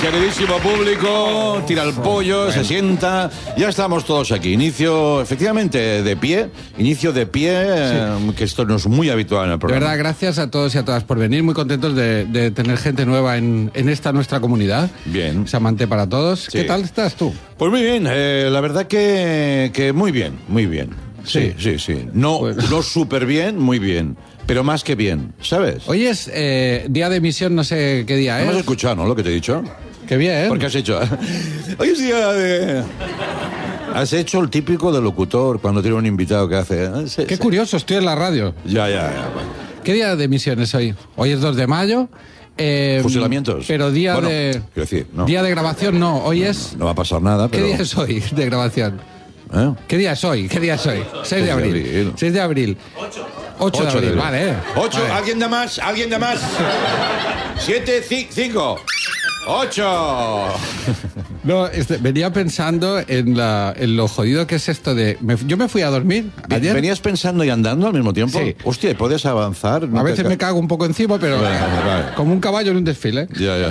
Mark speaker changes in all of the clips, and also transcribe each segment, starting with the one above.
Speaker 1: Queridísimo público, tira el pollo, se sienta. Ya estamos todos aquí. Efectivamente, de pie. Inicio de pie, que esto no es muy habitual en el
Speaker 2: De
Speaker 1: programa.
Speaker 2: verdad, gracias a todos y a todas por venir. Muy contentos de tener gente nueva en esta nuestra comunidad.
Speaker 1: Bien.
Speaker 2: Samante para todos.
Speaker 1: Sí.
Speaker 2: ¿Qué tal estás tú?
Speaker 1: Pues muy bien, la verdad que muy bien, muy bien. Sí. No,
Speaker 2: Pues-
Speaker 1: no súper bien, muy bien. Pero más que bien, ¿sabes?
Speaker 2: Hoy es día de emisión, no sé qué día
Speaker 1: ¿No me has
Speaker 2: es.
Speaker 1: escuchado, no, lo que te he dicho?
Speaker 2: Qué bien.
Speaker 1: ¿Por qué has hecho? Hoy es día de... Has hecho el típico del locutor cuando tiene un invitado que hace...
Speaker 2: Qué curioso, estoy en la radio.
Speaker 1: Ya. Bueno.
Speaker 2: ¿Qué día de emisión es hoy? Hoy es 2 de mayo.
Speaker 1: Fusilamientos.
Speaker 2: Pero día
Speaker 1: Bueno,
Speaker 2: de...
Speaker 1: quiero decir, no.
Speaker 2: Día de grabación no, hoy es...
Speaker 1: No va a pasar nada,
Speaker 2: ¿Qué
Speaker 1: pero...
Speaker 2: día es hoy de grabación?
Speaker 1: ¿Eh?
Speaker 2: ¿Qué día es hoy? 6 de abril. 6 de abril. 8 de abril, vale.
Speaker 1: 8,
Speaker 2: Vale.
Speaker 1: ¿alguien da más? 7, 5. 8.
Speaker 2: No, venía pensando en lo jodido que es esto de... yo me fui a dormir ayer.
Speaker 1: ¿Venías pensando y andando al mismo tiempo?
Speaker 2: Sí.
Speaker 1: Hostia, ¿puedes avanzar?
Speaker 2: A veces me cago un poco encima, pero
Speaker 1: Vale.
Speaker 2: como un caballo en un desfile.
Speaker 1: Ya.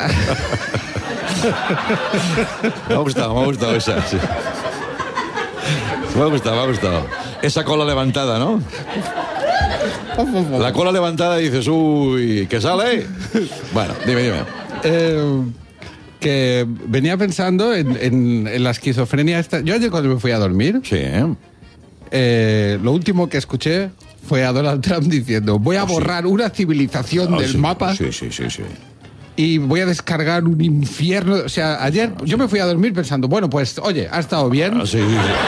Speaker 1: Me ha gustado esa. Sí. Me ha gustado. Esa cola levantada, ¿no? La cola levantada y dices, uy, ¿qué sale? Bueno, dime.
Speaker 2: Que venía pensando en la esquizofrenia esta. Yo ayer cuando me fui a dormir,
Speaker 1: Sí,
Speaker 2: lo último que escuché fue a Donald Trump diciendo: voy a borrar una civilización del mapa
Speaker 1: Sí.
Speaker 2: y voy a descargar un infierno. O sea, ayer yo me fui a dormir pensando, bueno, pues, oye, ha estado bien.
Speaker 1: Sí.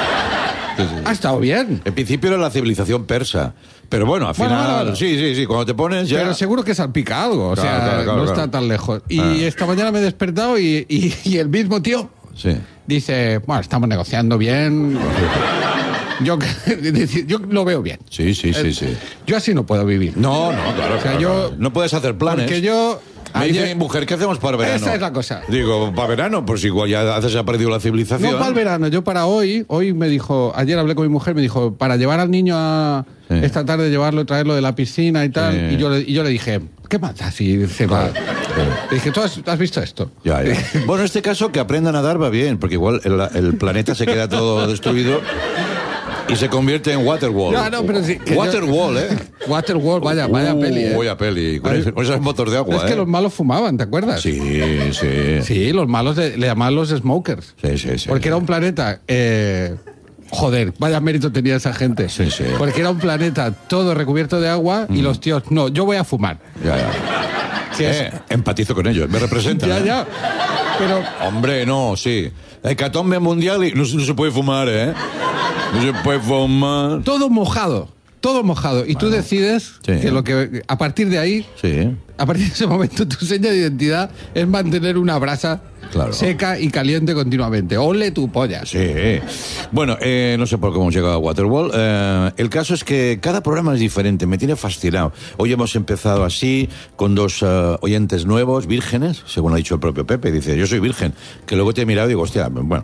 Speaker 2: Ha estado bien.
Speaker 1: En principio era la civilización persa. Pero bueno, al final...
Speaker 2: Bueno.
Speaker 1: Sí, cuando te pones ya...
Speaker 2: Pero seguro que salpica algo, o sea,
Speaker 1: Claro,
Speaker 2: no está tan lejos. Y esta mañana me he despertado y el mismo tío
Speaker 1: Sí.
Speaker 2: dice, bueno, estamos negociando bien. Yo lo veo bien.
Speaker 1: Sí.
Speaker 2: Yo así no puedo vivir.
Speaker 1: No, claro.
Speaker 2: O sea,
Speaker 1: claro. No puedes hacer planes.
Speaker 2: Porque yo...
Speaker 1: Me dice
Speaker 2: ayer-
Speaker 1: mi mujer, ¿qué hacemos para verano?
Speaker 2: Esa es la cosa.
Speaker 1: Digo, ¿para verano? Pues igual ya se ha perdido la civilización.
Speaker 2: No para el verano, yo para hoy me dijo, ayer hablé con mi mujer, me dijo, para llevar al niño
Speaker 1: Sí.
Speaker 2: esta tarde, llevarlo, traerlo de la piscina y tal.
Speaker 1: Sí.
Speaker 2: Y yo le dije, ¿qué más da si se va? Le dije, ¿tú has visto esto?
Speaker 1: Ya. Bueno, en este caso, que aprenda a nadar va bien, porque igual el planeta se queda todo destruido y se convierte en Waterworld.
Speaker 2: No, pero sí, que
Speaker 1: Waterworld, ¿eh?
Speaker 2: Waterworld, vaya peli.
Speaker 1: Vaya peli. Con esos motores de agua,
Speaker 2: Es que los malos fumaban, ¿te acuerdas?
Speaker 1: Sí.
Speaker 2: Sí, los malos le llamaban los smokers.
Speaker 1: Sí.
Speaker 2: Porque era un planeta... joder, vaya mérito tenía esa gente.
Speaker 1: Sí.
Speaker 2: Porque era un planeta todo recubierto de agua y los tíos, no, yo voy a fumar.
Speaker 1: Ya.
Speaker 2: Que es-
Speaker 1: Empatizo con ellos, me representan.
Speaker 2: ya. Pero
Speaker 1: Hombre, no, sí. Hecatombe mundial y no se puede fumar, ¿eh? No se puede fumar.
Speaker 2: todo mojado. Y tú decides
Speaker 1: Sí.
Speaker 2: que a partir de ahí,
Speaker 1: Sí.
Speaker 2: a partir de ese momento, tu seña de identidad es mantener una brasa
Speaker 1: Claro.
Speaker 2: seca y caliente continuamente. Ole tu polla.
Speaker 1: Sí. Bueno, no sé por cómo hemos llegado a Waterworld. El caso es que cada programa es diferente, me tiene fascinado. Hoy hemos empezado así, con dos oyentes nuevos, vírgenes, según ha dicho el propio Pepe. Dice, yo soy virgen, que luego te he mirado y digo, hostia, bueno.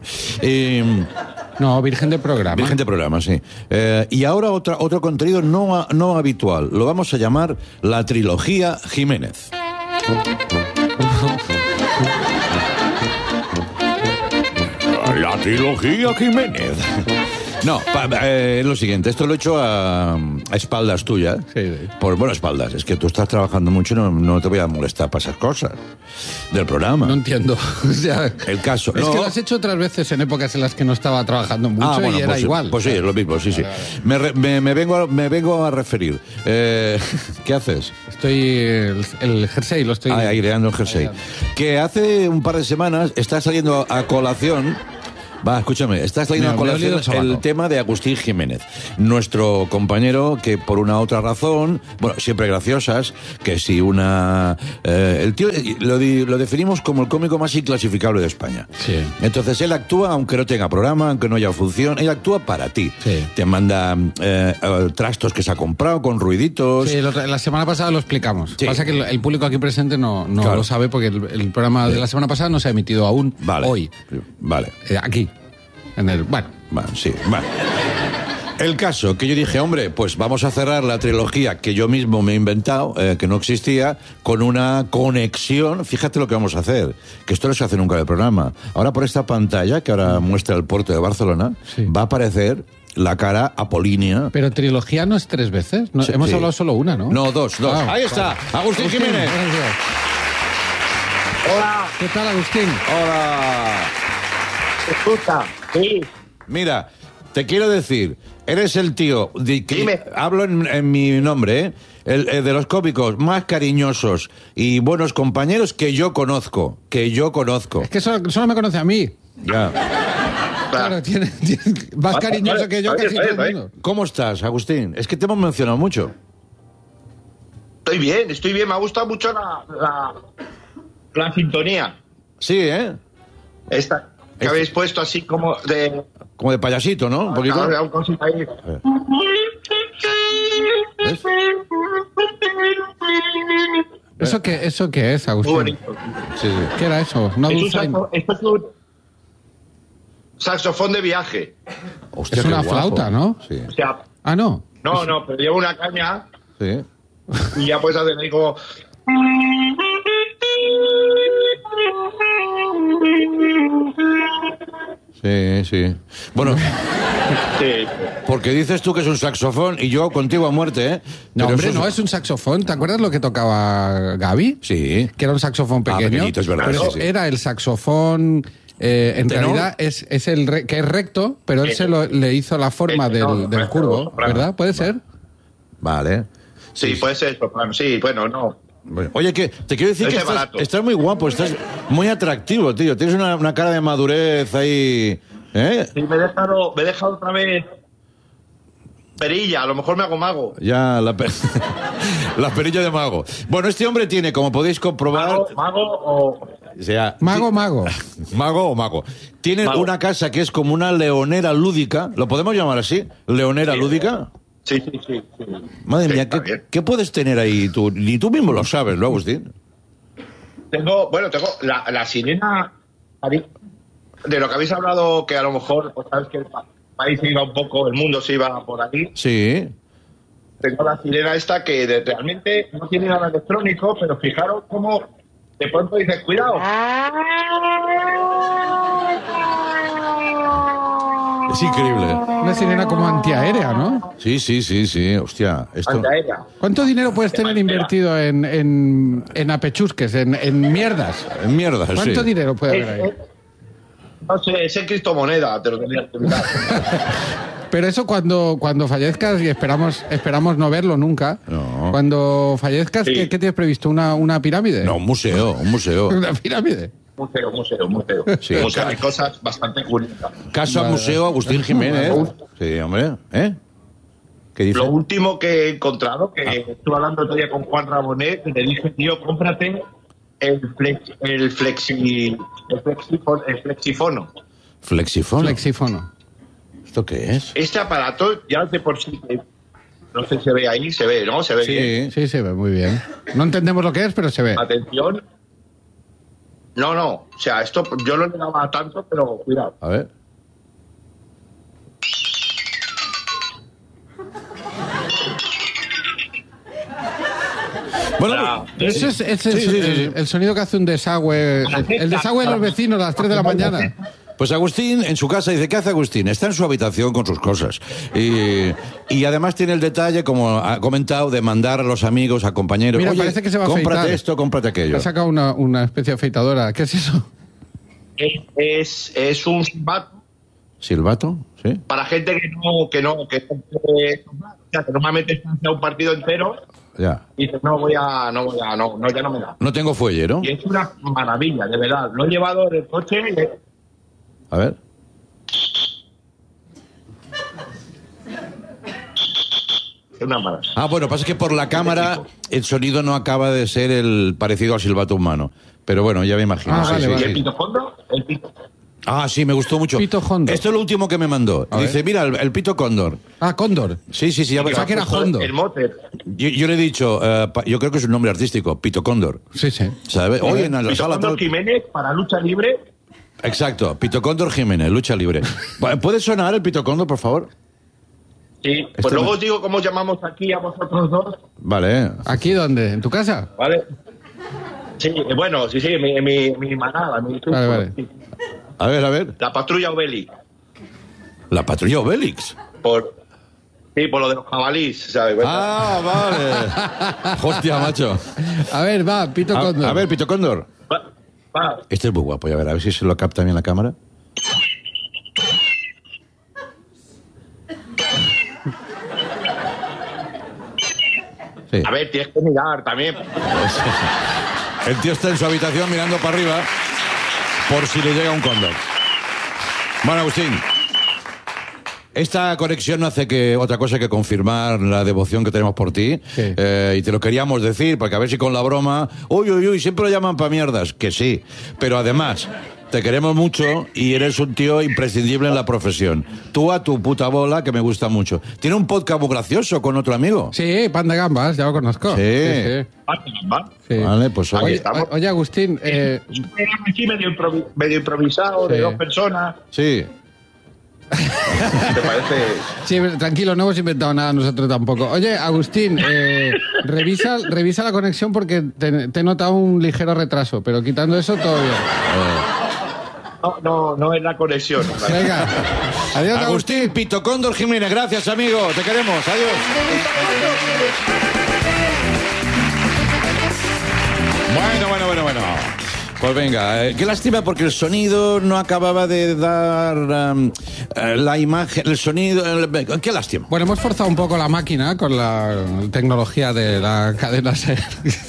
Speaker 2: No, virgen de programa.
Speaker 1: Virgen de programa, sí. Y ahora otro contenido no habitual. Lo vamos a llamar la trilogía Jiménez. La trilogía Jiménez. No, es lo siguiente, esto lo he hecho a espaldas tuyas.
Speaker 2: Sí.
Speaker 1: Bueno, espaldas, es que tú estás trabajando mucho y no te voy a molestar para esas cosas del programa.
Speaker 2: No entiendo. O sea,
Speaker 1: El caso,
Speaker 2: es
Speaker 1: no.
Speaker 2: que lo has hecho otras veces en épocas en las que no estaba trabajando mucho y era
Speaker 1: pues,
Speaker 2: igual.
Speaker 1: Pues sí, es lo mismo, sí. Me vengo a referir. ¿Qué haces?
Speaker 2: Estoy el jersey lo estoy
Speaker 1: Aireando el jersey. Que hace un par de semanas está saliendo a colación. Va, escúchame, está saliendo a
Speaker 2: Me he
Speaker 1: colación
Speaker 2: olido el sobaco.
Speaker 1: el tema de Agustín Jiménez, nuestro compañero que por una otra razón, bueno, siempre graciosas, que si el tío lo definimos como el cómico más inclasificable de España.
Speaker 2: Sí.
Speaker 1: Entonces él actúa, aunque no tenga programa, aunque no haya función, él actúa para ti.
Speaker 2: Sí.
Speaker 1: Te manda trastos que se ha comprado con ruiditos.
Speaker 2: Sí, la semana pasada lo explicamos.
Speaker 1: Sí.
Speaker 2: Pasa que el público aquí presente no
Speaker 1: Claro.
Speaker 2: lo sabe porque el programa de la semana pasada no se ha emitido aún
Speaker 1: Vale.
Speaker 2: hoy.
Speaker 1: Vale.
Speaker 2: Aquí. Bueno.
Speaker 1: Bueno, sí, bueno. El caso que yo dije, hombre, pues vamos a cerrar la trilogía que yo mismo me he inventado, que no existía, con una conexión. Fíjate lo que vamos a hacer, que esto no se hace nunca en el programa. Ahora por esta pantalla, que ahora muestra el puerto de Barcelona, va a aparecer la cara apolínea.
Speaker 2: Pero trilogía no es 3 veces. No,
Speaker 1: Sí,
Speaker 2: hemos
Speaker 1: sí.
Speaker 2: hablado solo una, ¿no?
Speaker 1: No, dos.
Speaker 2: Ah,
Speaker 1: Ahí está, Agustín Jiménez.
Speaker 2: Gracias.
Speaker 3: Hola,
Speaker 2: ¿Qué tal, Agustín?
Speaker 1: Hola.
Speaker 3: escucha, sí,
Speaker 1: Mira, te quiero decir, eres el tío,
Speaker 3: Dime.
Speaker 1: hablo en mi nombre, ¿eh? El de los cómicos más cariñosos y buenos compañeros que yo conozco.
Speaker 2: Es que solo me conoce a mí.
Speaker 1: Ya.
Speaker 2: Claro, tiene más
Speaker 3: Vale,
Speaker 2: cariñoso
Speaker 3: vale,
Speaker 2: que yo
Speaker 3: vale,
Speaker 2: casi
Speaker 3: vale,
Speaker 2: todo el
Speaker 3: vale.
Speaker 2: mundo.
Speaker 1: ¿Cómo estás, Agustín? Es que te hemos mencionado mucho.
Speaker 3: estoy bien, me ha gustado mucho la sintonía.
Speaker 1: Sí, ¿eh?
Speaker 3: Esta que
Speaker 1: Es-
Speaker 3: habéis puesto así como de...
Speaker 1: Como de payasito, ¿no? Un poquito.
Speaker 3: Ahora, un cosita ahí.
Speaker 1: ¿Ves?
Speaker 2: ¿Eso qué es,
Speaker 3: Muy
Speaker 2: Agustín?
Speaker 3: bonito.
Speaker 1: Sí, sí.
Speaker 2: ¿Qué era eso? ¿Una
Speaker 3: Es un
Speaker 2: dulzaina?
Speaker 3: esto es un saxofón de viaje.
Speaker 1: Hostia,
Speaker 2: Es
Speaker 1: qué
Speaker 2: una
Speaker 1: guapo.
Speaker 2: flauta, ¿no?
Speaker 1: Sí,
Speaker 3: O sea,
Speaker 2: Ah, no.
Speaker 3: no, pero lleva una caña
Speaker 1: sí.
Speaker 3: y ya puedes hacer ahí como...
Speaker 1: Sí, sí. Bueno,
Speaker 3: Sí.
Speaker 1: porque dices tú que es un saxofón y yo contigo a muerte, ¿eh?
Speaker 2: No,
Speaker 1: Pero
Speaker 2: hombre,
Speaker 1: eso
Speaker 2: no, es un saxofón. ¿Te acuerdas lo que tocaba Gaby?
Speaker 1: Sí.
Speaker 2: Que era un saxofón
Speaker 1: Ah,
Speaker 2: pequeño.
Speaker 1: pequeñito, es verdad,
Speaker 2: Pero
Speaker 1: sí, sí.
Speaker 2: era el saxofón... en
Speaker 1: ¿Tenor?
Speaker 2: realidad es que es recto, pero él le hizo la forma
Speaker 3: El tenor,
Speaker 2: del
Speaker 3: el
Speaker 2: curvo,
Speaker 3: soprano.
Speaker 2: ¿verdad? ¿Puede ser?
Speaker 1: Vale.
Speaker 3: Sí, puede ser soprano. Sí, bueno, no.
Speaker 1: Bueno, oye, que te quiero decir
Speaker 3: Ese
Speaker 1: que estás,
Speaker 3: barato.
Speaker 1: estás muy guapo, estás muy atractivo, tío. Tienes una cara de madurez ahí, ¿eh?
Speaker 3: Sí, me he dejado otra vez perilla, a lo mejor me hago mago.
Speaker 1: Ya, la perilla de mago. Bueno, este hombre tiene, como podéis comprobar...
Speaker 3: Mago o...
Speaker 1: o sea,
Speaker 2: Mago.
Speaker 1: ¿Mago o mago? Tiene
Speaker 3: Mago.
Speaker 1: una casa que es como una leonera lúdica. ¿Lo podemos llamar así? ¿Leonera
Speaker 3: Sí.
Speaker 1: lúdica?
Speaker 3: Sí.
Speaker 1: Madre
Speaker 3: Sí,
Speaker 1: mía,
Speaker 3: está bien.
Speaker 1: ¿qué puedes tener ahí tú? Ni tú mismo lo sabes, ¿no, Agustín?
Speaker 3: Tengo la sirena de lo que habéis hablado, que a lo mejor, pues sabes que el país se iba un poco, el mundo se iba por ahí.
Speaker 1: Sí.
Speaker 3: Tengo la sirena esta que realmente no tiene nada electrónico, pero fijaros cómo de pronto dices, cuidado.
Speaker 1: Es increíble.
Speaker 2: Una sirena como antiaérea, ¿no?
Speaker 1: Sí. Hostia, esto...
Speaker 3: Antiaérea.
Speaker 2: ¿Cuánto dinero puedes tener invertido en apechusques, en mierdas?
Speaker 1: Mierda, sí.
Speaker 2: ¿Cuánto dinero puede haber ahí?
Speaker 3: No sé, es en criptomoneda, te lo tendría que mirar.
Speaker 2: Pero eso cuando fallezcas, y esperamos no verlo nunca,
Speaker 1: No.
Speaker 2: cuando fallezcas,
Speaker 3: Sí.
Speaker 2: ¿qué tienes previsto? ¿Una pirámide?
Speaker 1: No, un museo.
Speaker 2: ¿Una pirámide?
Speaker 3: Museo.
Speaker 1: Sí.
Speaker 3: Hay cosas bastante curiosas.
Speaker 1: Casa Museo Agustín Jiménez. Sí, hombre. ¿Eh? ¿Qué dice?
Speaker 3: Lo último que he encontrado, que estuve hablando otro día con Juan Rabonet, y le dije, tío, cómprate el flexifono.
Speaker 1: Flexifono.
Speaker 2: Flexífono.
Speaker 1: ¿Esto qué es?
Speaker 3: Este aparato, ya de por sí, no sé si se ve ahí, se ve, ¿no? Se ve bien.
Speaker 2: Sí, se ve muy bien. No entendemos lo que es, pero se ve.
Speaker 3: Atención. No, o sea, esto yo no le daba tanto, pero cuidado.
Speaker 1: A ver. Bueno,
Speaker 2: Ese es
Speaker 1: Sí.
Speaker 2: el sonido que hace un desagüe. El desagüe de los vecinos a las 3 de la mañana.
Speaker 1: pues Agustín en su casa dice, ¿qué hace Agustín? Está en su habitación con sus cosas. Y además tiene el detalle, como ha comentado, de mandar a los amigos, a compañeros.
Speaker 2: Mira,
Speaker 1: Oye,
Speaker 2: parece que se va a
Speaker 1: cómprate
Speaker 2: afeitar.
Speaker 1: esto, cómprate aquello.
Speaker 2: Ha sacado una especie de afeitadora. ¿Qué es eso?
Speaker 3: Es un silbato
Speaker 1: ¿Silbato? Sí.
Speaker 3: para gente que normalmente está hacia un partido entero
Speaker 1: Ya.
Speaker 3: y dice, ya no me da.
Speaker 1: No tengo fuelle, ¿no?
Speaker 3: Y es una maravilla, de verdad. Lo he llevado en el coche y
Speaker 1: A ver.
Speaker 3: es una maravilla.
Speaker 1: Ah, bueno, pasa que por la cámara el sonido no acaba de ser el parecido al silbato humano. Pero bueno, ya me imagino.
Speaker 2: Ah,
Speaker 1: sí,
Speaker 2: vale,
Speaker 1: sí,
Speaker 2: vale.
Speaker 3: ¿Y
Speaker 1: sí.
Speaker 3: el pitofondo? El pito.
Speaker 1: Ah, sí, me gustó mucho.
Speaker 2: Pito Hondo.
Speaker 1: Esto es lo último que me mandó.
Speaker 2: A
Speaker 1: Dice,
Speaker 2: ver.
Speaker 1: mira, el pito cóndor.
Speaker 2: Ah, Cóndor.
Speaker 1: Sí, ya
Speaker 2: Pensaba que era Hondo.
Speaker 3: El mote.
Speaker 1: Yo le he dicho, yo creo que es un nombre artístico, Pito Cóndor.
Speaker 2: Sí.
Speaker 1: ¿Sabes? Oye, en la sala
Speaker 3: Pitofondo
Speaker 1: tal...
Speaker 3: Jiménez para lucha libre.
Speaker 1: Exacto, Pito Cóndor Jiménez, lucha libre. ¿Puede sonar el Pito Cóndor, por favor?
Speaker 3: Sí, pues luego os digo cómo llamamos aquí a vosotros dos.
Speaker 1: Vale.
Speaker 2: ¿Aquí dónde? ¿En tu casa?
Speaker 3: ¿Vale? Sí, bueno, sí, mi manada, mi truco.
Speaker 2: Vale.
Speaker 3: Sí.
Speaker 1: A ver.
Speaker 3: La patrulla Obelix.
Speaker 1: La patrulla Obelix.
Speaker 3: Por lo de los jabalís, ¿sabes?
Speaker 1: Ah, vale. Hostia, macho.
Speaker 2: A ver, va, Pito Cóndor.
Speaker 1: A ver, Pito Cóndor.
Speaker 3: Va.
Speaker 1: Este es muy guapo, a ver si se lo capta bien la cámara. Sí.
Speaker 3: A ver, tienes que mirar también.
Speaker 1: El tío está en su habitación mirando para arriba por si le llega un cóndor. Bueno, Agustín, esta conexión no hace que otra cosa que confirmar la devoción que tenemos por ti.
Speaker 2: Sí.
Speaker 1: Y te lo queríamos decir, porque a ver si con la broma... Uy, siempre lo llaman pa' mierdas. Que sí, pero además... Te queremos mucho y eres un tío imprescindible en la profesión. Tú a tu puta bola, que me gusta mucho. Tiene un podcast muy gracioso con otro amigo.
Speaker 2: Sí, Pan de Gambas, ya lo conozco.
Speaker 1: Sí.
Speaker 2: Sí.
Speaker 1: Vale, pues
Speaker 3: Aquí
Speaker 1: oye.
Speaker 3: estamos.
Speaker 2: Oye, Agustín,
Speaker 3: Sí, medio improvisado,
Speaker 2: Sí.
Speaker 3: de 2 personas.
Speaker 1: Sí.
Speaker 3: ¿Te parece?
Speaker 2: sí, tranquilo, no hemos inventado nada nosotros tampoco. Oye, Agustín, revisa la conexión porque te he notado un ligero retraso, pero quitando eso, todo bien.
Speaker 3: No es la conexión.
Speaker 2: Venga, adiós,
Speaker 1: Agustín Pito Cóndor Jiménez, gracias, amigo. Te queremos. Adiós. Bueno. Pues venga, qué lástima porque el sonido no acababa de dar la imagen, el sonido, qué lástima.
Speaker 2: Bueno, hemos forzado un poco la máquina con la tecnología de la cadena SER.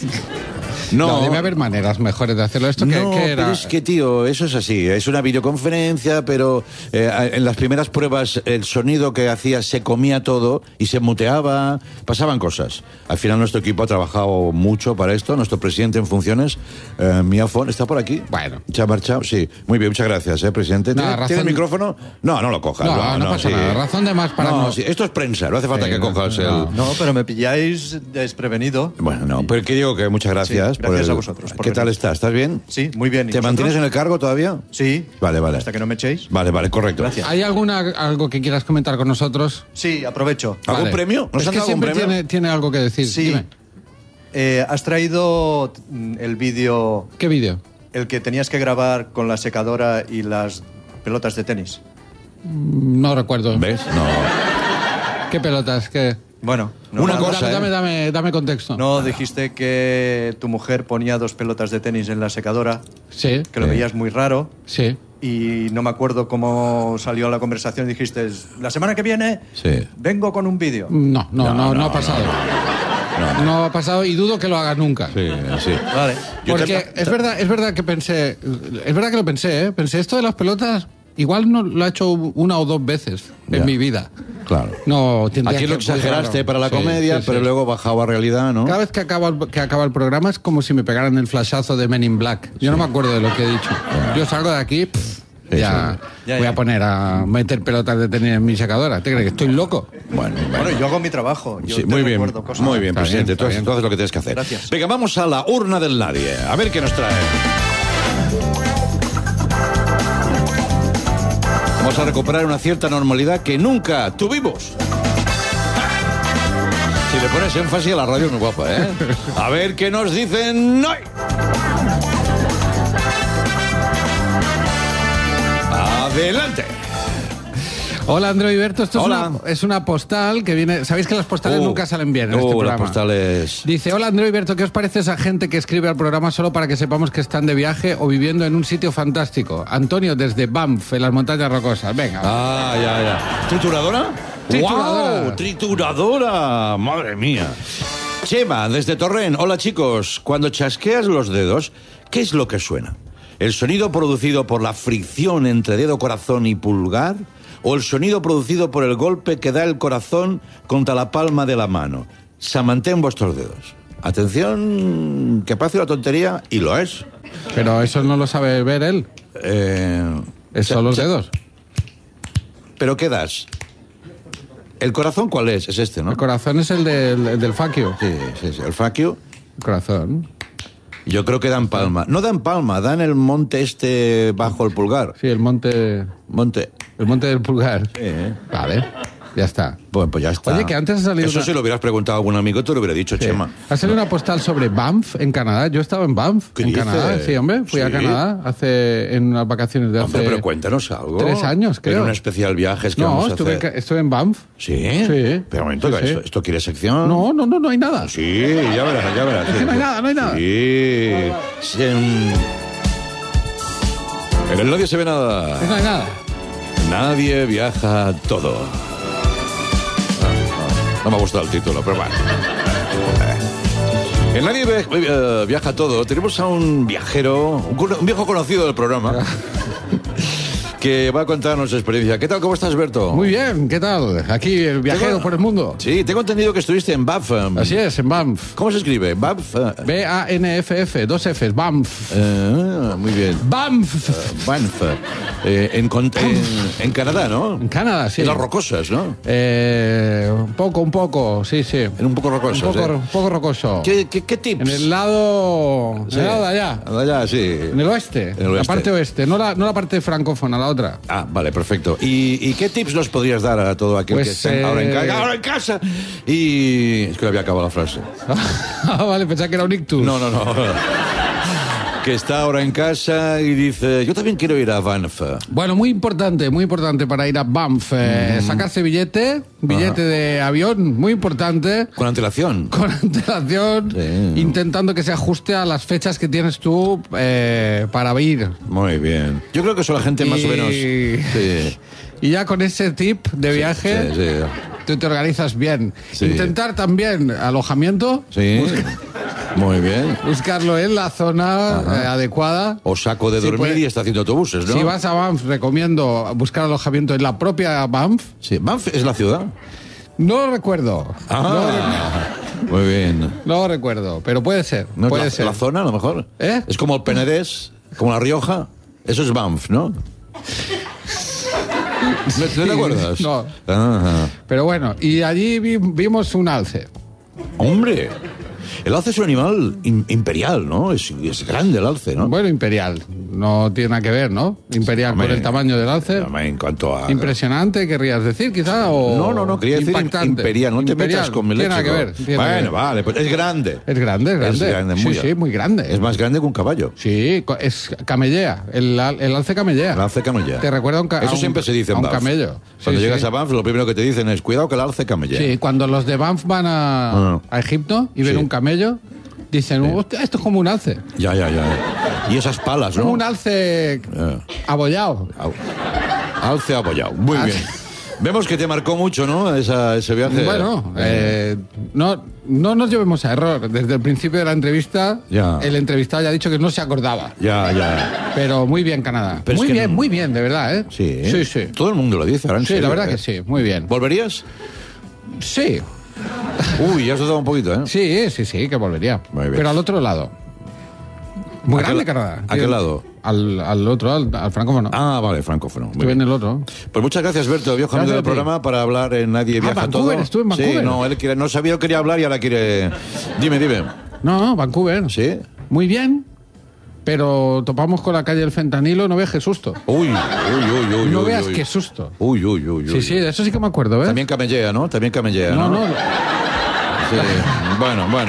Speaker 2: No, debe haber maneras mejores de hacerlo. ¿Esto qué era?
Speaker 1: Pero es que, tío, eso es así. Es una videoconferencia, pero en las primeras pruebas el sonido que hacía se comía todo y se muteaba, pasaban cosas. Al final nuestro equipo ha trabajado mucho para esto. Nuestro presidente en funciones, Miafón, está por aquí.
Speaker 2: Bueno.
Speaker 1: ¿Se ha marchado? Sí. Muy bien, muchas gracias, presidente.
Speaker 2: No,
Speaker 1: ¿Tiene el micrófono? No lo cojas.
Speaker 2: No pasa
Speaker 1: sí.
Speaker 2: nada. Razón de más para no.
Speaker 1: Sí. Esto es prensa, no hace falta que cojas el...
Speaker 4: No, pero me pilláis desprevenido.
Speaker 1: Bueno, no, pero que digo que muchas gracias.
Speaker 4: Sí, gracias a vosotros por
Speaker 1: ¿Qué tal
Speaker 4: venir.
Speaker 1: estás? ¿Estás bien?
Speaker 4: Sí, muy bien. ¿Y
Speaker 1: ¿Te
Speaker 4: vosotros?
Speaker 1: mantienes en el cargo todavía?
Speaker 4: Sí.
Speaker 1: Vale.
Speaker 4: Hasta que no me echéis.
Speaker 1: Vale, correcto.
Speaker 4: Gracias.
Speaker 2: ¿Hay algo que quieras comentar con nosotros?
Speaker 4: Sí, aprovecho.
Speaker 1: ¿Algún
Speaker 2: Vale.
Speaker 1: premio? ¿Nos
Speaker 2: Es
Speaker 1: han
Speaker 2: que
Speaker 1: dado algún
Speaker 2: siempre
Speaker 1: premio?
Speaker 2: tiene algo que decir.
Speaker 4: Sí.
Speaker 2: Dime.
Speaker 4: Has traído el vídeo,
Speaker 2: ¿Qué vídeo?
Speaker 4: el que tenías que grabar con la secadora y las pelotas de tenis.
Speaker 2: No recuerdo.
Speaker 1: ¿Ves? No.
Speaker 2: ¿Qué pelotas? ¿Qué?
Speaker 4: Bueno,
Speaker 1: Una cosa,
Speaker 2: Dame contexto.
Speaker 4: No dijiste que tu mujer ponía 2 pelotas de tenis en la secadora,
Speaker 2: Sí,
Speaker 4: que lo veías muy raro.
Speaker 2: sí.
Speaker 4: Y no me acuerdo cómo salió la conversación. Dijiste, la semana que viene
Speaker 1: Sí.
Speaker 4: vengo con un vídeo.
Speaker 2: No ha pasado. No ha pasado y dudo que lo hagas nunca.
Speaker 1: Sí.
Speaker 4: Vale.
Speaker 2: Porque es verdad que pensé, es verdad que lo pensé, ¿eh? Pensé esto de las pelotas, igual no lo he hecho 1 o 2 veces
Speaker 1: Ya.
Speaker 2: en mi vida.
Speaker 1: Claro.
Speaker 2: No, tendría
Speaker 1: Aquí lo
Speaker 2: que-
Speaker 1: exageraste
Speaker 2: claro.
Speaker 1: para la
Speaker 2: Sí,
Speaker 1: comedia,
Speaker 2: sí,
Speaker 1: pero
Speaker 2: sí.
Speaker 1: luego bajaba a realidad, ¿no?
Speaker 2: Cada vez que acaba el programa es como si me pegaran el flashazo de Men in Black. Yo no me acuerdo de lo que he dicho. Yo salgo de aquí, ya voy a poner a meter pelotas de tenis en mi secadora. ¿Te crees que estoy loco?
Speaker 1: Bueno.
Speaker 4: Bueno, yo hago mi trabajo. Yo
Speaker 1: Sí,
Speaker 4: te
Speaker 1: muy bien,
Speaker 4: recuerdo cosas.
Speaker 1: muy bien,
Speaker 2: Está
Speaker 1: presidente.
Speaker 2: bien, está
Speaker 1: Tú haces lo que tienes que hacer.
Speaker 4: Gracias.
Speaker 1: Venga, vamos a la urna del nadie. A ver qué nos trae. Vamos a recuperar una cierta normalidad que nunca tuvimos. Si le pones énfasis a la radio es muy guapa, ¿eh? A ver qué nos dicen hoy. Adelante.
Speaker 2: Hola, Andreu Iberto. Esto
Speaker 1: Hola.
Speaker 2: es una postal que viene... ¿Sabéis que las postales nunca salen bien en este
Speaker 1: las
Speaker 2: programa?
Speaker 1: postales.
Speaker 2: Dice, hola Andreu Iberto, ¿qué os parece esa gente que escribe al programa solo para que sepamos que están de viaje o viviendo en un sitio fantástico? Antonio, desde Banff, en las montañas rocosas. Venga.
Speaker 1: Ah, ya. ¿Trituradora?
Speaker 2: Trituradora.
Speaker 1: ¡Wow! ¡Trituradora! ¡Madre mía! Chema, desde Torrent. Hola, chicos. Cuando chasqueas los dedos, ¿qué es lo que suena? ¿El sonido producido por la fricción entre dedo, corazón y pulgar? ¿O el sonido producido por el golpe que da el corazón contra la palma de la mano? Samantén vuestros dedos. Atención, que parece una tontería, y lo es.
Speaker 2: Pero eso no lo sabe ver él. Son los dedos.
Speaker 1: ¿Pero qué das? ¿El corazón cuál es? Es este, ¿no?
Speaker 2: El corazón es el del faquio.
Speaker 1: Sí, el faquio.
Speaker 2: El corazón.
Speaker 1: Yo creo que dan palma. No dan palma, dan el monte este bajo el pulgar.
Speaker 2: Sí, el monte
Speaker 1: Monte.
Speaker 2: del pulgar.
Speaker 1: Sí, ¿eh?
Speaker 2: Vale. Ya está.
Speaker 1: Bueno, pues ya está.
Speaker 2: Oye, que antes ha salido
Speaker 1: Eso si lo hubieras preguntado a algún amigo, te lo hubiera dicho,
Speaker 2: Sí.
Speaker 1: Chema.
Speaker 2: Ha salido una postal sobre Banff en Canadá. Yo he estado en Banff,
Speaker 1: ¿Qué
Speaker 2: en
Speaker 1: dices?
Speaker 2: Canadá. Sí, hombre, fui a
Speaker 1: ¿Sí?
Speaker 2: Canadá en unas vacaciones de hace...
Speaker 1: Hombre, pero cuéntanos algo.
Speaker 2: 3 años, creo.
Speaker 1: En un especial viajes que
Speaker 2: No,
Speaker 1: vamos a hacer.
Speaker 2: estuve en Banff.
Speaker 1: ¿Sí?
Speaker 2: Sí.
Speaker 1: Pero un momento,
Speaker 2: Sí, sí.
Speaker 1: ¿esto quiere sección?
Speaker 2: No hay nada.
Speaker 1: Sí, ya verás.
Speaker 2: Es que no hay nada, no hay nada.
Speaker 1: Sí. Sí, en el Nadie se ve nada.
Speaker 2: No hay nada.
Speaker 1: Nadie viaja todo. No me ha gustado el título, pero bueno. En Nadie viaja todo. Tenemos a un viajero, un viejo conocido del programa, que va a contarnos su experiencia. ¿Qué tal? ¿Cómo estás, Berto?
Speaker 2: Muy bien, ¿qué tal? Aquí, el viajero por el mundo.
Speaker 1: Sí, tengo entendido que estuviste en Banff.
Speaker 2: Así es, en Banff.
Speaker 1: ¿Cómo se escribe? Banff.
Speaker 2: B-A-N-F-F, 2 Fs, Banff.
Speaker 1: Muy bien.
Speaker 2: Banff.
Speaker 1: Banff. En Canadá, ¿no?
Speaker 2: En Canadá, sí.
Speaker 1: En las rocosas, ¿no?
Speaker 2: Un poco, sí.
Speaker 1: En un poco rocosas.
Speaker 2: Un poco rocoso.
Speaker 1: ¿Qué tips?
Speaker 2: En el lado de allá.
Speaker 1: De allá, sí.
Speaker 2: En el oeste.
Speaker 1: En el
Speaker 2: La
Speaker 1: oeste.
Speaker 2: parte oeste, no la parte francófona, la otra.
Speaker 1: Ah, vale, perfecto. ¿Y qué tips nos podrías dar a todo aquel
Speaker 2: Pues,
Speaker 1: que está ahora en casa? Y... Es que no había acabado la frase.
Speaker 2: Vale, pensaba que era un ictus.
Speaker 1: No. Que está ahora en casa y dice, yo también quiero ir a Banff.
Speaker 2: Bueno, muy importante para ir a Banff. Sacarse billete de avión, muy importante.
Speaker 1: Con antelación.
Speaker 2: Con antelación,
Speaker 1: Sí.
Speaker 2: intentando que se ajuste a las fechas que tienes tú para ir.
Speaker 1: Muy bien. Yo creo que eso la gente más o menos... Sí.
Speaker 2: Y ya con ese tip de viaje,
Speaker 1: Sí.
Speaker 2: tú te organizas bien.
Speaker 1: Sí.
Speaker 2: Intentar también alojamiento,
Speaker 1: Sí. Muy bien.
Speaker 2: buscarlo en la zona adecuada.
Speaker 1: O saco de
Speaker 2: Sí,
Speaker 1: dormir
Speaker 2: pues,
Speaker 1: y está haciendo autobuses, ¿no?
Speaker 2: Si vas a Banff, recomiendo buscar alojamiento en la propia Banff.
Speaker 1: Sí. ¿Banff es la ciudad?
Speaker 2: No lo recuerdo.
Speaker 1: Muy bien.
Speaker 2: No lo recuerdo, pero puede ser.
Speaker 1: ¿No es
Speaker 2: puede ser.
Speaker 1: la zona, a lo mejor?
Speaker 2: ¿Eh?
Speaker 1: Es como el Penedés, como La Rioja. Eso es Banff, ¿no? ¿No te acuerdas?
Speaker 2: No.
Speaker 1: Ah.
Speaker 2: Pero bueno, y allí vimos un alce.
Speaker 1: Hombre, el alce es un animal imperial, ¿no? Es grande el alce, ¿no?
Speaker 2: Bueno, imperial. No tiene nada que ver, ¿no? Imperial
Speaker 1: Hombre,
Speaker 2: por el tamaño del alce.
Speaker 1: En cuanto a...
Speaker 2: Impresionante, querrías decir, quizá, o...
Speaker 1: No, quería decir imperial. No te metas con mi
Speaker 2: Tiene
Speaker 1: leche.
Speaker 2: nada que ver. tiene nada que
Speaker 1: Bueno,
Speaker 2: ver.
Speaker 1: vale, pues es grande.
Speaker 2: Es grande.
Speaker 1: Es grande,
Speaker 2: Sí, muy grande.
Speaker 1: Es más grande que un caballo.
Speaker 2: Sí, es camellea. El alce camellea.
Speaker 1: El alce camellea.
Speaker 2: Te recuerda
Speaker 1: Eso siempre se dice en
Speaker 2: a un
Speaker 1: Banff.
Speaker 2: camello.
Speaker 1: Cuando
Speaker 2: Sí,
Speaker 1: llegas
Speaker 2: sí.
Speaker 1: a Banff, lo primero que te dicen es cuidado que el alce camellea.
Speaker 2: Sí, cuando los de Banff van a Egipto y ven
Speaker 1: Sí.
Speaker 2: un camello, dicen, "Hostia, esto es como un alce.
Speaker 1: Ya. Y esas palas, ¿no?
Speaker 2: Como un alce abollado.
Speaker 1: Alce abollado. Muy
Speaker 2: Ah,
Speaker 1: bien.
Speaker 2: sí.
Speaker 1: Vemos que te marcó mucho, ¿no? Ese viaje.
Speaker 2: Bueno, no nos llevemos a error. Desde el principio de la entrevista,
Speaker 1: Ya.
Speaker 2: el entrevistado ya ha dicho que no se acordaba.
Speaker 1: Ya.
Speaker 2: Pero muy bien, Canadá.
Speaker 1: Pero es
Speaker 2: muy
Speaker 1: que
Speaker 2: bien,
Speaker 1: no-
Speaker 2: muy bien, de verdad, ¿eh?
Speaker 1: Sí.
Speaker 2: Sí.
Speaker 1: Todo el mundo lo dice ahora en
Speaker 2: Sí,
Speaker 1: serio,
Speaker 2: la verdad
Speaker 1: ¿eh?
Speaker 2: que sí, muy bien.
Speaker 1: ¿Volverías?
Speaker 2: Sí,
Speaker 1: Uy, ya has dudado un poquito, ¿eh?
Speaker 2: sí, que volvería.
Speaker 1: Muy bien.
Speaker 2: Pero al otro lado. Muy
Speaker 1: ¿A qué
Speaker 2: grande
Speaker 1: la-
Speaker 2: Canadá.
Speaker 1: a qué lado?
Speaker 2: Al otro, al francófono.
Speaker 1: Ah, vale, francófono. Muy
Speaker 2: Estuve en
Speaker 1: bien.
Speaker 2: el otro.
Speaker 1: Pues muchas gracias, Berto, viejo
Speaker 2: Gracias
Speaker 1: amigo
Speaker 2: a
Speaker 1: del
Speaker 2: ti.
Speaker 1: programa, para hablar en Nadie Viaja
Speaker 2: Vancouver,
Speaker 1: Todo.
Speaker 2: estuve en Vancouver.
Speaker 1: Sí, no, él no sabía que quería hablar y ahora quiere... Dime.
Speaker 2: No, Vancouver.
Speaker 1: ¿Sí?
Speaker 2: Muy bien. Pero topamos con la calle del fentanilo, no veas qué susto.
Speaker 1: Uy.
Speaker 2: No veas qué susto.
Speaker 1: Uy.
Speaker 2: Sí, de eso sí que me acuerdo, ¿eh?
Speaker 1: También camellea, ¿no? También camellea, ¿no?
Speaker 2: No.
Speaker 1: Sí. Bueno, no.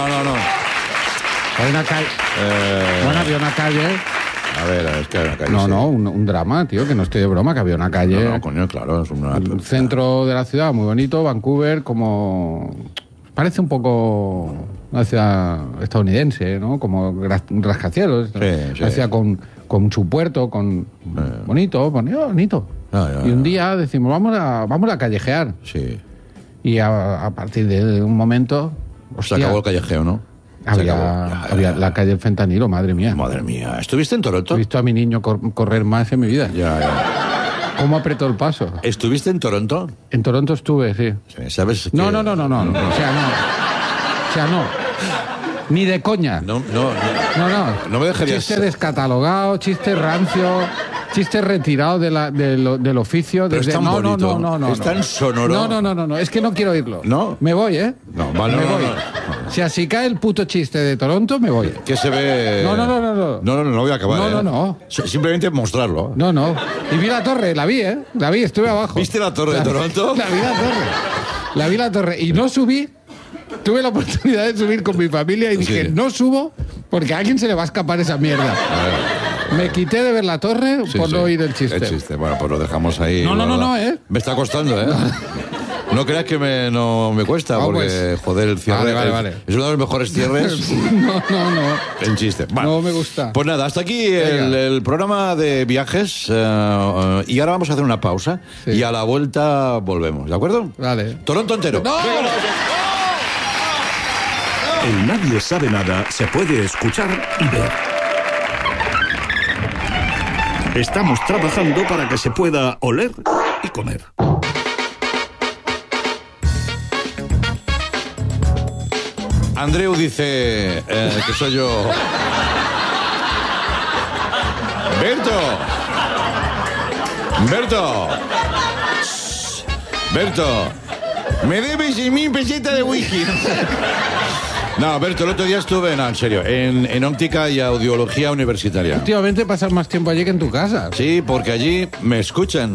Speaker 2: Hay una calle. Bueno, había una calle.
Speaker 1: A ver, es que hay una calle.
Speaker 2: No,
Speaker 1: sí.
Speaker 2: un drama, tío, que no estoy de broma, que había una calle.
Speaker 1: No, coño, claro, es una...
Speaker 2: El centro de la ciudad, muy bonito, Vancouver, como... Parece un poco una ciudad estadounidense, ¿no? Como rascacielos.
Speaker 1: Sí.
Speaker 2: Una ciudad con su puerto, con... Bonito.
Speaker 1: Ya.
Speaker 2: Y un día decimos, vamos a callejear.
Speaker 1: Sí.
Speaker 2: Y a partir de un momento...
Speaker 1: Se
Speaker 2: hostia,
Speaker 1: acabó el callejeo, ¿no? Se acabó.
Speaker 2: había la calle del fentanilo, madre mía.
Speaker 1: Madre mía. ¿Estuviste en Toronto?
Speaker 2: He visto a mi niño correr más en mi vida.
Speaker 1: Ya.
Speaker 2: ¿Cómo apretó el paso?
Speaker 1: ¿Estuviste en Toronto?
Speaker 2: En Toronto estuve, sí.
Speaker 1: Sí, ¿sabes?
Speaker 2: No.
Speaker 1: que-
Speaker 2: O sea, no. Ni de coña.
Speaker 1: No.
Speaker 2: No.
Speaker 1: No me dejarías-
Speaker 2: Chiste descatalogado, chiste rancio, chiste retirado del oficio.
Speaker 1: Pero es tan bonito.
Speaker 2: No.
Speaker 1: Es tan sonoro.
Speaker 2: No. Es que no quiero oírlo.
Speaker 1: ¿No?
Speaker 2: Me voy, ¿eh?
Speaker 1: No, vale,
Speaker 2: Me
Speaker 1: no,
Speaker 2: voy.
Speaker 1: no.
Speaker 2: Si así cae el puto chiste de Toronto, me voy.
Speaker 1: ¿Qué se ve?
Speaker 2: No.
Speaker 1: No voy a acabar.
Speaker 2: No.
Speaker 1: Simplemente mostrarlo.
Speaker 2: No. Y vi la torre, la vi, estuve abajo.
Speaker 1: ¿Viste la torre de Toronto?
Speaker 2: La vi la torre. Y no subí. Tuve la oportunidad de subir con mi familia y dije, no subo porque a alguien se le va a escapar esa mierda. Me quité de ver la torre por no oír el chiste.
Speaker 1: Bueno, pues lo dejamos ahí.
Speaker 2: No,
Speaker 1: Me está costando, No creas que no me cuesta, porque, joder, el cierre...
Speaker 2: Vale.
Speaker 1: Es uno de los mejores cierres.
Speaker 2: No.
Speaker 1: En chiste. Vale.
Speaker 2: No me gusta.
Speaker 1: Pues nada, hasta aquí el programa de viajes. Y ahora vamos a hacer una pausa. Sí. Y a la vuelta volvemos, ¿de acuerdo?
Speaker 2: Vale.
Speaker 1: Toronto entero.
Speaker 2: ¡No!
Speaker 5: El Nadie Sabe Nada se puede escuchar y ver. Estamos trabajando para que se pueda oler y comer.
Speaker 1: Andreu dice que soy yo. Berto, me debes 1.000 pesetas de whisky. No, Berto, el otro día estuve, en serio, en óptica y audiología universitaria.
Speaker 2: Últimamente pasas más tiempo allí que en tu casa.
Speaker 1: Sí, porque allí me escuchan.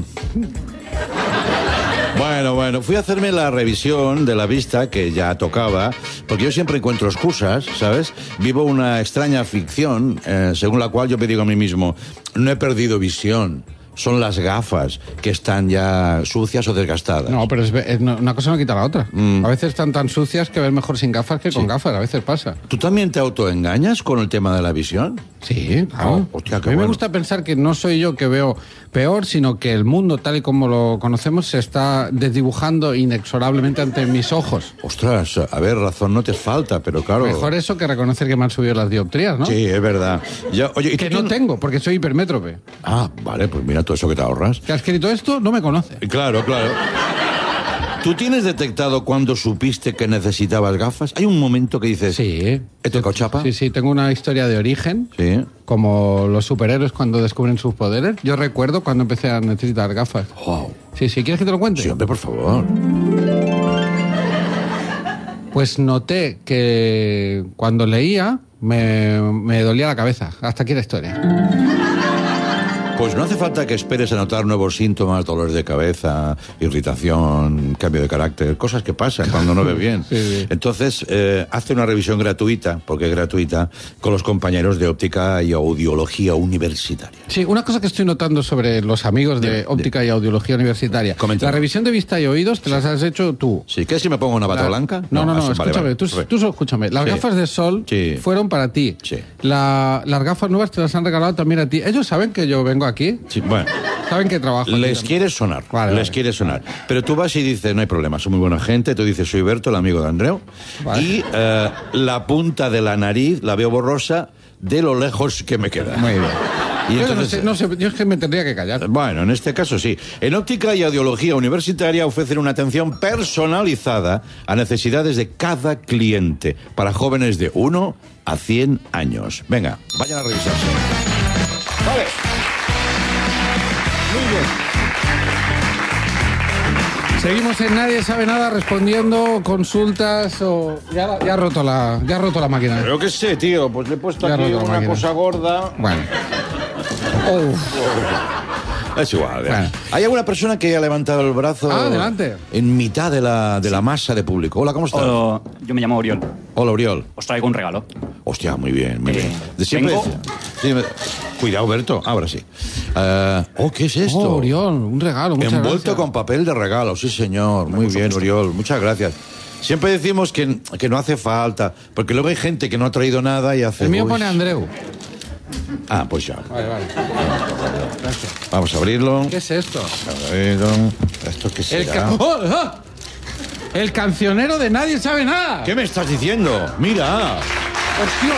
Speaker 1: Bueno, fui a hacerme la revisión de la vista que ya tocaba, porque yo siempre encuentro excusas, ¿sabes? Vivo una extraña ficción, según la cual yo me digo a mí mismo, no he perdido visión. Son las gafas que están ya sucias o desgastadas.
Speaker 2: No, pero una cosa no quita la otra. A veces están tan sucias que ves mejor sin gafas que con gafas. A veces pasa.
Speaker 1: ¿Tú también te autoengañas con el tema de la visión?
Speaker 2: Sí, claro.
Speaker 1: Hostia,
Speaker 2: a mí me gusta pensar que no soy yo que veo peor, sino que el mundo, tal y como lo conocemos, se está desdibujando inexorablemente ante mis ojos.
Speaker 1: Ostras, a ver, razón no te falta, pero claro...
Speaker 2: Mejor eso que reconocer que me han subido las dioptrías, ¿no?
Speaker 1: Sí, es verdad. Oye, ¿y
Speaker 2: que no tengo, porque soy hipermétrope.
Speaker 1: Ah, vale, pues mira todo eso que te ahorras.
Speaker 2: Que ha escrito esto no me conoce.
Speaker 1: Claro. ¿Tú tienes detectado cuando supiste que necesitabas gafas? ¿Hay un momento que dices...
Speaker 2: Sí.
Speaker 1: ¿Te tocó chapa?
Speaker 2: Sí, tengo una historia de origen.
Speaker 1: Sí.
Speaker 2: Como los superhéroes cuando descubren sus poderes. Yo recuerdo cuando empecé a necesitar gafas.
Speaker 1: Wow.
Speaker 2: Sí, ¿quieres que te lo cuente?
Speaker 1: Sí, hombre, por favor.
Speaker 2: Pues noté que cuando leía me dolía la cabeza. Hasta aquí la historia.
Speaker 1: Pues no hace falta que esperes a notar nuevos síntomas, dolores de cabeza, irritación, cambio de carácter, cosas que pasan cuando no ves bien.
Speaker 2: Sí.
Speaker 1: Entonces, hazte una revisión gratuita, porque es gratuita, con los compañeros de óptica y audiología universitaria.
Speaker 2: Sí, una cosa que estoy notando sobre los amigos de óptica y audiología universitaria.
Speaker 1: Comenta.
Speaker 2: La revisión de vista y oídos te las has hecho tú.
Speaker 1: Sí, ¿qué si me pongo una bata blanca?
Speaker 2: No, escúchame, tú solo escúchame. Las gafas de sol fueron para ti.
Speaker 1: Sí.
Speaker 2: Las gafas nuevas te las han regalado también a ti. Ellos saben que yo vengo aquí.
Speaker 1: Sí, bueno.
Speaker 2: Saben que trabajo.
Speaker 1: Les quiere sonar. Quiere sonar. Pero tú vas y dices, no hay problema, soy muy buena gente. Tú dices, soy Berto, el amigo de Andreu. Vale. Y la punta de la nariz la veo borrosa de lo lejos que me queda.
Speaker 2: Muy bien.
Speaker 1: Y
Speaker 2: yo
Speaker 1: entonces,
Speaker 2: no sé, yo es que me tendría que callar.
Speaker 1: Bueno, en este caso sí. En óptica y audiología universitaria ofrecen una atención personalizada a necesidades de cada cliente para jóvenes de 1 a 100 años. Venga, vayan a revisarse. Vale. Muy bien.
Speaker 2: Seguimos en Nadie Sabe Nada respondiendo consultas o... Ya ha roto la máquina.
Speaker 1: Pero qué sé, tío, pues le he puesto aquí una cosa gorda.
Speaker 2: Bueno.
Speaker 1: Es igual. Bueno. Hay alguna persona que haya levantado el brazo
Speaker 2: adelante.
Speaker 1: En mitad de la masa de público. Hola, ¿cómo estás?
Speaker 6: Hola, yo me llamo Oriol.
Speaker 1: Hola, Oriol.
Speaker 6: Os traigo un regalo.
Speaker 1: Hostia, muy bien, muy bien. Siempre cuidado, Berto, ahora sí. ¿Qué es esto?
Speaker 2: Oriol, un regalo, muchas
Speaker 1: envuelto
Speaker 2: gracias.
Speaker 1: Con papel de regalo, sí señor. Muy bien, Oriol, muchas gracias. Siempre decimos que no hace falta, porque luego hay gente que no ha traído nada y hace...
Speaker 2: El mío pone Andreu.
Speaker 1: Pues ya.
Speaker 2: Vale.
Speaker 1: Gracias. Vamos a abrirlo.
Speaker 2: ¿Qué es esto?
Speaker 1: ¿Esto qué será?
Speaker 2: El cancionero de Nadie Sabe Nada.
Speaker 1: ¿Qué me estás diciendo? Mira.
Speaker 2: Hostia.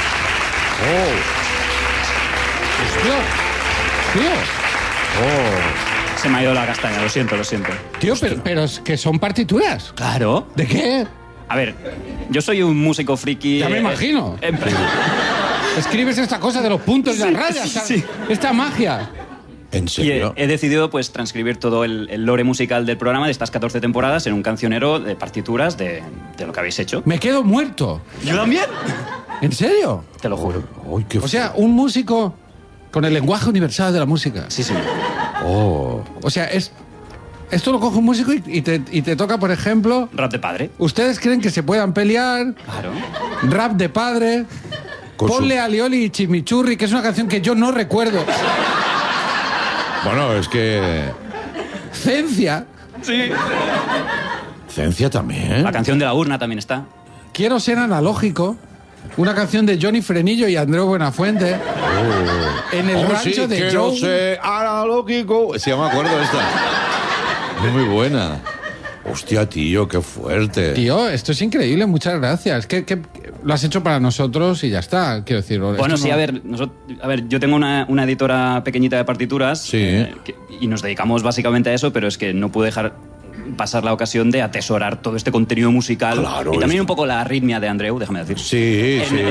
Speaker 2: Tío.
Speaker 6: Se me ha ido la castaña, lo siento.
Speaker 2: Tío, pero es que son partituras.
Speaker 6: Claro.
Speaker 2: ¿De qué?
Speaker 6: A ver, yo soy un músico friki...
Speaker 2: Ya me imagino. Escribes esta cosa de los puntos y las rayas.
Speaker 6: Sí.
Speaker 2: Esta magia.
Speaker 1: ¿En serio?
Speaker 6: Y he decidido pues transcribir todo el lore musical del programa de estas 14 temporadas en un cancionero de partituras de lo que habéis hecho.
Speaker 2: Me quedo muerto.
Speaker 6: ¿Yo también?
Speaker 2: ¿En serio?
Speaker 6: Te lo juro.
Speaker 1: Uy, qué
Speaker 2: O sea, un músico con el lenguaje universal de la música.
Speaker 6: Sí, señor.
Speaker 1: Oh.
Speaker 2: O sea, esto lo coge un músico y te toca, por ejemplo...
Speaker 6: Rap de padre.
Speaker 2: ¿Ustedes creen que se puedan pelear?
Speaker 6: Claro.
Speaker 2: Rap de padre. Ponle alioli y chimichurri, que es una canción que yo no recuerdo.
Speaker 1: Bueno, es que...
Speaker 2: Cencia.
Speaker 6: Sí.
Speaker 1: Cencia también.
Speaker 6: La canción de la urna también está.
Speaker 2: Quiero ser analógico. Una canción de Johnny Frenillo y Andreu Buenafuente. En el rancho de
Speaker 1: quiero
Speaker 2: Joe.
Speaker 1: ser analógico. Sí, me acuerdo de esta. Muy buena. Hostia, tío, qué fuerte.
Speaker 2: Tío, esto es increíble, muchas gracias. Que lo has hecho para nosotros y ya está, quiero decir.
Speaker 6: Bueno, sí,
Speaker 2: no...
Speaker 6: a ver, yo tengo una editora pequeñita de partituras.
Speaker 1: Sí.
Speaker 6: Y nos dedicamos básicamente a eso, pero es que no pude dejar pasar la ocasión de atesorar todo este contenido musical.
Speaker 1: Claro,
Speaker 6: y también un poco la arritmia de Andreu, déjame decir.
Speaker 1: Sí, sí.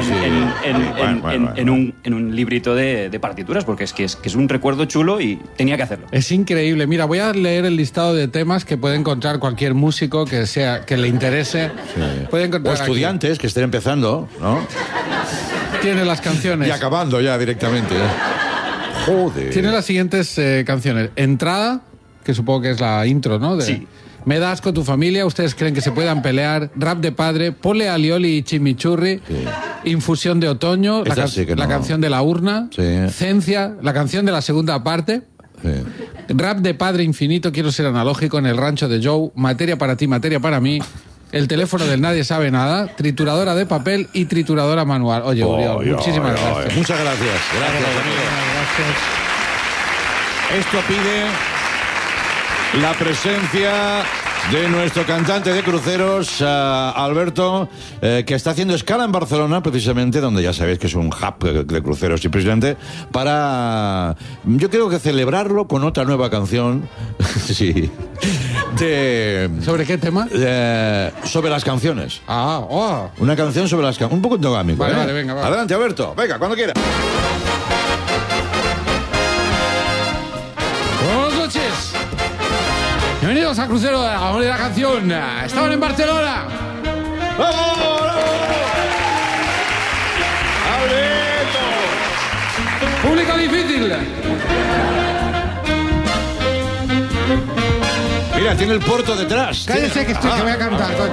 Speaker 6: En un librito de partituras, porque es que es un recuerdo chulo y tenía que hacerlo.
Speaker 2: Es increíble. Mira, voy a leer el listado de temas que puede encontrar cualquier músico que le interese.
Speaker 1: Sí.
Speaker 2: Puede encontrar
Speaker 1: O estudiantes que estén empezando, ¿no?
Speaker 2: aquí. Tiene las canciones.
Speaker 1: Y acabando ya directamente. Joder.
Speaker 2: Tiene las siguientes canciones. Entrada, que supongo que es la intro, ¿no?
Speaker 6: Sí.
Speaker 2: Me das con tu familia, ustedes creen que se puedan pelear. Rap de padre, Pole alioli y chimichurri.
Speaker 1: Sí.
Speaker 2: Infusión de otoño,
Speaker 1: Esta sí que
Speaker 2: la
Speaker 1: no.
Speaker 2: canción de la urna.
Speaker 1: Sí.
Speaker 2: Cencia, la canción de la segunda parte.
Speaker 1: Sí.
Speaker 2: Rap de padre infinito, quiero ser analógico en el rancho de Joe. Materia para ti, materia para mí. El teléfono del nadie sabe nada. Trituradora de papel y trituradora manual. Oye, Uriol, muchísimas gracias.
Speaker 1: Muchas gracias. Gracias, amigo. Esto pide la presencia de nuestro cantante de cruceros, Alberto, que está haciendo escala en Barcelona, precisamente, donde ya sabéis que es un hub de cruceros, y precisamente para, yo creo que celebrarlo con otra nueva canción, sí,
Speaker 2: ¿Sobre qué tema?
Speaker 1: sobre las canciones.
Speaker 2: Ah.
Speaker 1: Una canción sobre las canciones, un poco endogámico.
Speaker 2: Vale, vale, venga, va.
Speaker 1: Adelante, Alberto, venga, cuando quiera.
Speaker 2: Buenas noches. Bienvenidos a Crucero de la Canción. Estaban en Barcelona.
Speaker 1: ¡Alberto!
Speaker 2: Público difícil.
Speaker 1: Mira, tiene el puerto detrás.
Speaker 2: Cállese que voy a cantar, coño.